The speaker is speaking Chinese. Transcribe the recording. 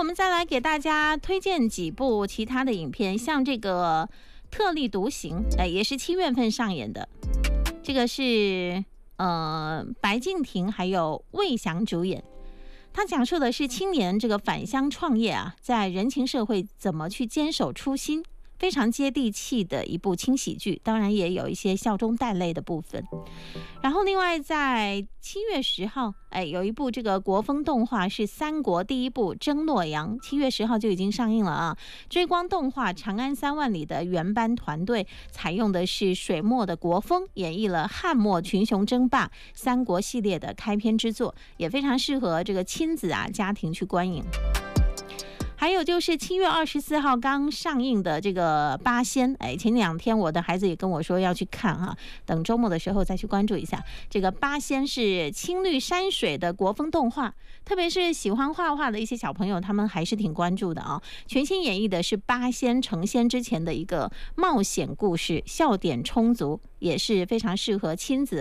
我们再来给大家推荐几部其他的影片，像这个《特立独行》，也是7月份上演的，这个是白敬亭还有魏翔主演。他讲述的是青年这个返乡创业啊，在人情社会怎么去坚守初心，非常接地气的一部轻喜剧，当然也有一些笑中带泪的部分。然后另外在7月10号，有一部这个国风动画是三国第一部《征洛阳》，7月10号就已经上映了啊。追光动画《长安3万里》的原班团队采用的是水墨的国风，演绎了汉末群雄争霸三国系列的开篇之作，也非常适合这个亲子啊家庭去观影。还有就是7月24号刚上映的这个《八仙》，前2天我的孩子也跟我说要去看哈，等周末的时候再去关注一下。这个《八仙》是青绿山水的国风动画，特别是喜欢画画的一些小朋友，他们还是挺关注的啊。全新演绎的是八仙成仙之前的一个冒险故事，笑点充足，也是非常适合亲子